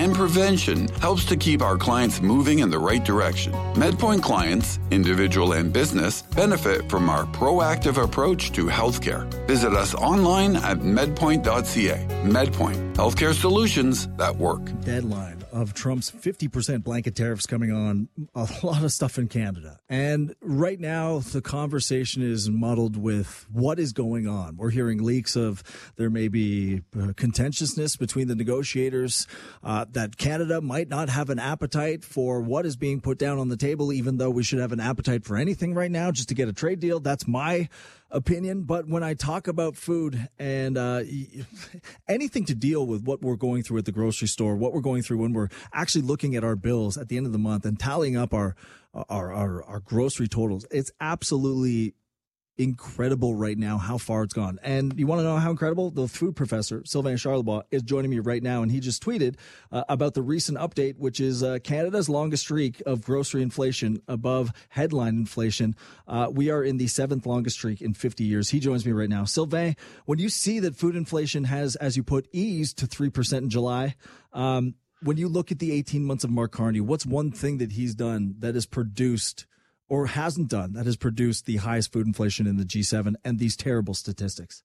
and prevention helps to keep our clients moving in the right direction. MedPoint clients, individual and business, benefit from our proactive approach to healthcare. Visit us online at medpoint.ca. MedPoint, healthcare solutions that work. Deadline of Trump's 50% blanket tariffs coming on a lot of stuff in Canada. And right now, the conversation is muddled with what is going on. We're hearing leaks of there may be contentiousness between the negotiators, that Canada might not have an appetite for what is being put down on the table, even though we should have an appetite for anything right now just to get a trade deal. That's my opinion. But when I talk about food and anything to deal with what we're going through at the grocery store, what we're going through when we're actually looking at our bills at the end of the month and tallying up our grocery totals, it's absolutely incredible right now how far it's gone. And you want to know how incredible? The food professor, Sylvain Charlebois, is joining me right now, and he just tweeted about the recent update, which is Canada's longest streak of grocery inflation above headline inflation. We are in the 7th longest streak in 50 years. He joins me right now. Sylvain, when you see that food inflation has, as you put, eased to 3% in July, when you look at the 18 months of Mark Carney, what's one thing that he's done that has produced or hasn't done that has produced the highest food inflation in the G7 and these terrible statistics?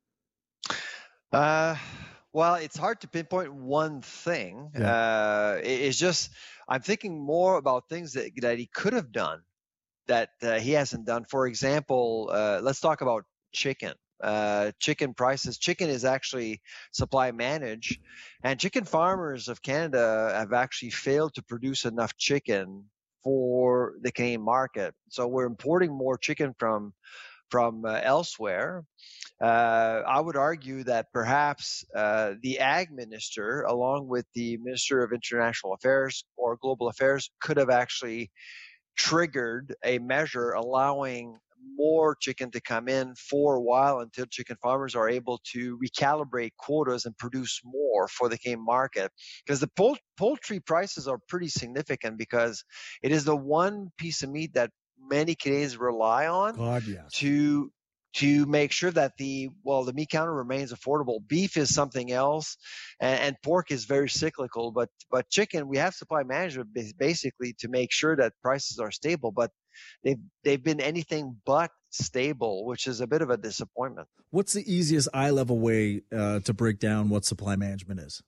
Well, it's hard to pinpoint one thing. Yeah. It's just I'm thinking more about things that he could have done that he hasn't done. For example, let's talk about chicken. Chicken prices. Chicken is actually supply managed, and chicken farmers of Canada have actually failed to produce enough chicken for the Canadian market. So we're importing more chicken from elsewhere. I would argue that perhaps the Ag Minister, along with the Minister of International Affairs or Global Affairs, could have actually triggered a measure allowing more chicken to come in for a while until chicken farmers are able to recalibrate quotas and produce more for the Canadian market. Because the poultry prices are pretty significant because it is the one piece of meat that many Canadians rely on to make sure that the meat counter remains affordable. Beef is something else, and pork is very cyclical. But chicken, we have supply management basically to make sure that prices are stable. But they've been anything but stable, which is a bit of a disappointment. What's the easiest eye-level way to break down what supply management is?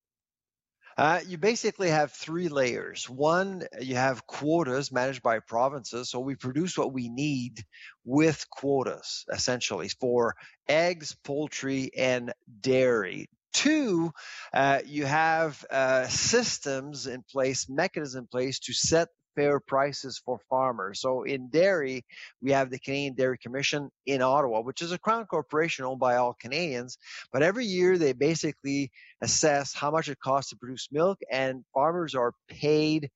You basically have 3 layers. One, you have quotas managed by provinces. So we produce what we need with quotas, essentially, for eggs, poultry, and dairy. 2, you have systems in place, mechanisms in place to set fair prices for farmers. So in dairy, we have the Canadian Dairy Commission in Ottawa, which is a crown corporation owned by all Canadians. But every year they basically assess how much it costs to produce milk, and farmers are paid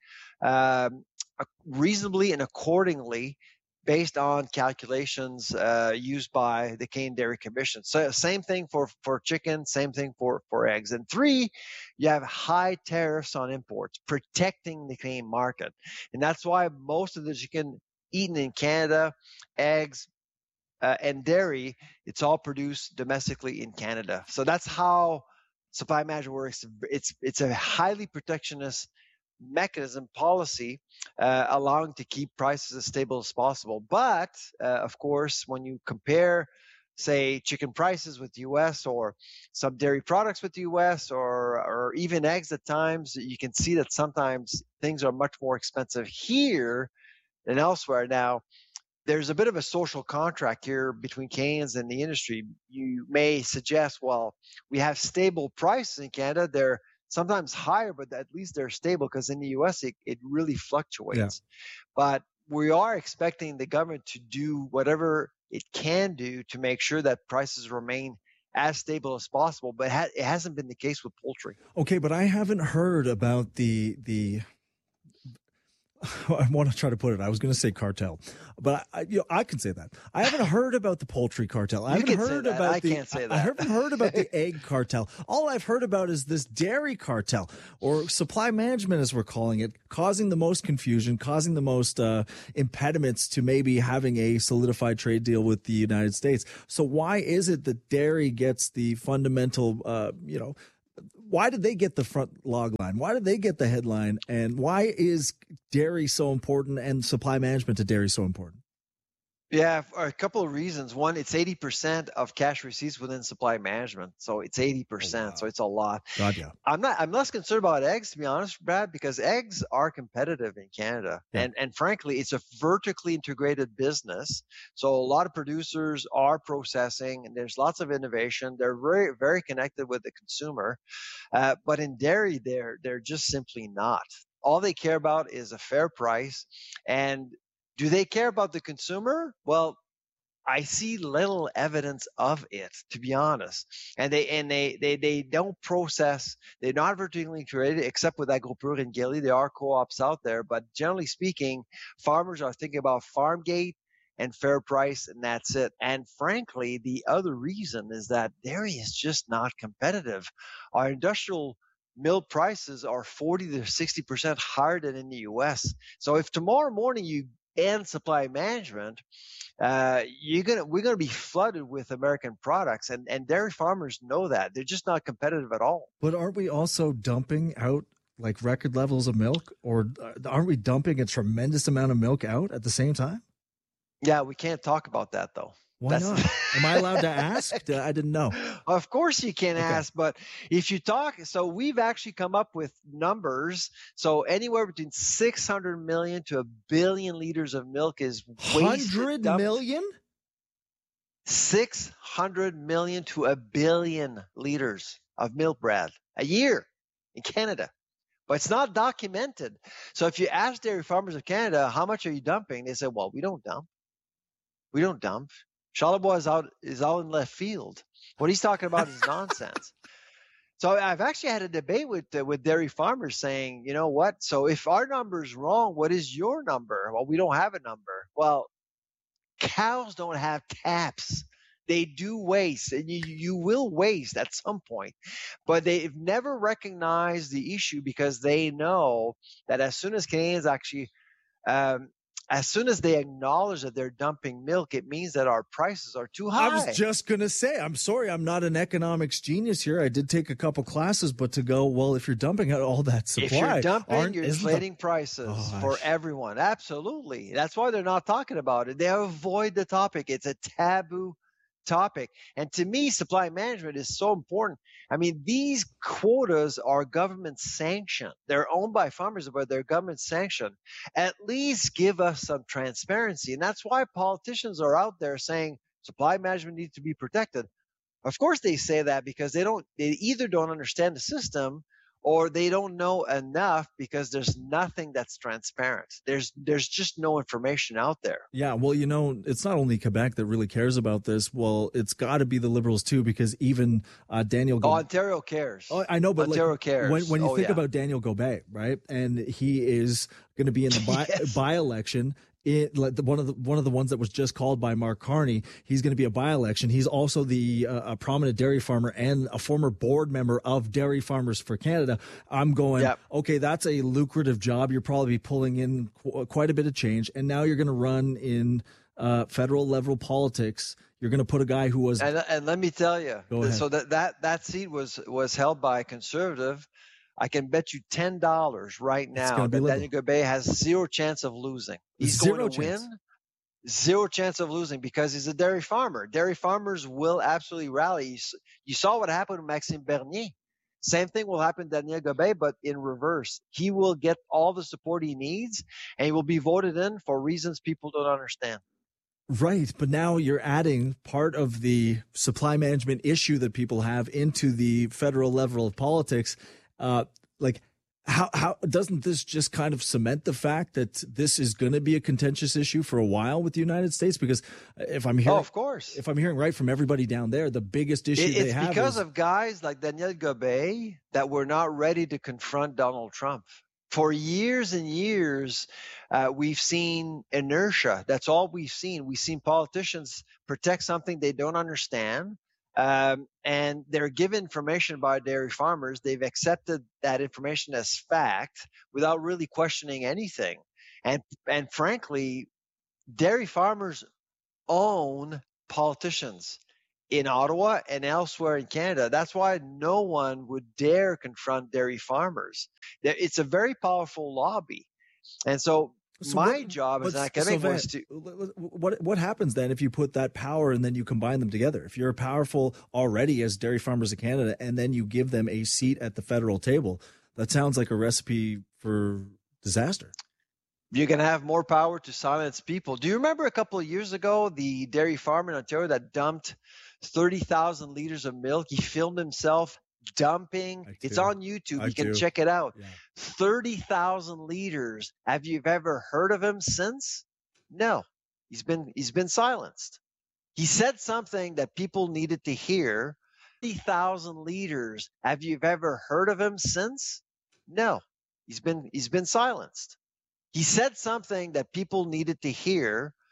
reasonably and accordingly based on calculations used by the Canadian Dairy Commission. So same thing for chicken, same thing for eggs. And 3, you have high tariffs on imports, protecting the Canadian market. And that's why most of the chicken eaten in Canada, eggs, and dairy, it's all produced domestically in Canada. So that's how supply management works. It's a highly protectionist mechanism policy, allowing to keep prices as stable as possible. But of course, when you compare, say, chicken prices with the U.S. or some dairy products with the U.S. or even eggs at times, you can see that sometimes things are much more expensive here than elsewhere. Now, there's a bit of a social contract here between Canadians and the industry. You may suggest, well, we have stable prices in Canada. They're sometimes higher, but at least they're stable, because in the U.S. it really fluctuates. Yeah. But we are expecting the government to do whatever it can do to make sure that prices remain as stable as possible. But it hasn't been the case with poultry. Okay, but I haven't heard about the I want to try to put it. I was going to say cartel, but I can say that. I haven't heard about the poultry cartel. I haven't heard about I can't say that. I haven't heard about the egg cartel. All I've heard about is this dairy cartel, or supply management, as we're calling it, causing the most confusion, causing the most impediments to maybe having a solidified trade deal with the United States. So why is it that dairy gets the fundamental, why did they get the front log line? Why did they get the headline? And why is dairy so important and supply management to dairy so important? Yeah, for a couple of reasons. One, it's 80% of cash receipts within supply management. So it's 80%. So it's a lot. God, yeah. I'm less concerned about eggs, to be honest, Brad, because eggs are competitive in Canada. Yeah. And frankly, it's a vertically integrated business. So a lot of producers are processing and there's lots of innovation. They're very, very connected with the consumer. But in dairy, they're just simply not. All they care about is a fair price. And do they care about the consumer? Well, I see little evidence of it, to be honest. And they don't process. They're not vertically integrated, except with AgroPure and Gilly. There are co-ops out there, but generally speaking, farmers are thinking about farm gate and fair price, and that's it. And frankly, the other reason is that dairy is just not competitive. Our industrial milk prices are 40 to 60% higher than in the U.S. So if tomorrow morning you end supply management, we're gonna be flooded with American products, and dairy farmers know that they're just not competitive at all. But aren't we also dumping out like record levels of milk, or aren't we dumping a tremendous amount of milk out at the same time? Yeah, we can't talk about that though. Why not? Am I allowed to ask? I didn't know. Of course you can ask, but if you talk, so we've actually come up with numbers. So anywhere between 600 million to 1 billion liters of milk is wasted. 100 million? 600 million to 1 billion liters of milk, Brad, a year in Canada. But it's not documented. So if you ask dairy farmers of Canada, how much are you dumping? They say, well, we don't dump. We don't dump. Charlebois is out in left field. What he's talking about is nonsense. So I've actually had a debate with dairy farmers saying, you know what? So if our number is wrong, what is your number? Well, we don't have a number. Well, cows don't have caps. They do waste, and you will waste at some point. But they've never recognized the issue because they know that as soon as Canadians actually as soon as they acknowledge that they're dumping milk, it means that our prices are too high. I was just going to say, I'm sorry, I'm not an economics genius here. I did take a couple classes, but to go, well, if you're dumping out all that supply. If you're dumping, you're inflating prices for everyone. Absolutely. That's why they're not talking about it. They avoid the topic. It's a taboo topic. And to me, supply management is so important. I mean, these quotas are government sanctioned. They're owned by farmers, but they're government sanctioned. At least give us some transparency. And that's why politicians are out there saying supply management needs to be protected. Of course they say that because they either don't understand the system or they don't know enough because there's nothing that's transparent. There's just no information out there. Yeah, well, you know, it's not only Quebec that really cares about this. Well, it's got to be the Liberals too, because even Daniel Gobet. Ontario cares. Oh, I know, but Ontario cares. When you think about Daniel Gobet, right, and he is going to be in the by-election. One of the ones that was just called by Mark Carney, he's going to be a by-election. He's also a prominent dairy farmer and a former board member of Dairy Farmers for Canada. I'm going, okay, that's a lucrative job. You're probably pulling in quite a bit of change, and now you're going to run in federal level politics. You're going to put a guy who was and let me tell you, so that seat was held by a conservative. I can bet you $10 right now that Daniel Gobet has zero chance of losing. He's going to win. Zero chance of losing because he's a dairy farmer. Dairy farmers will absolutely rally. You saw what happened with Maxime Bernier. Same thing will happen to Daniel Gobet, but in reverse. He will get all the support he needs, and he will be voted in for reasons people don't understand. Right, but now you're adding part of the supply management issue that people have into the federal level of politics. How doesn't this just kind of cement the fact that this is going to be a contentious issue for a while with the United States? Because if I'm hearing, of course, if I'm hearing right from everybody down there, the biggest issue they have is because of guys like Daniel Gobet that were not ready to confront Donald Trump. For years and years, we've seen inertia. That's all we've seen. We've seen politicians protect something they don't understand. And they're given information by dairy farmers. They've accepted that information as fact without really questioning anything. And frankly, dairy farmers own politicians. in Ottawa and elsewhere in Canada. That's why no one would dare confront dairy farmers. It's a very powerful lobby. And so my job as an academic was to... What happens then if you put that power and then you combine them together? If you're powerful already as dairy farmers of Canada and then you give them a seat at the federal table, that sounds like a recipe for disaster. You're going to have more power to silence people. Do you remember a couple of years ago, the dairy farmer in Ontario that dumped 30,000 liters of milk? He filmed himself dumping. It's on YouTube. You can check it out. Yeah. 30,000 liters. Have you ever heard of him since? No. He's been silenced. He said something that people needed to hear. 30,000 liters. Have you ever heard of him since? No. He's been silenced. He said something that people needed to hear.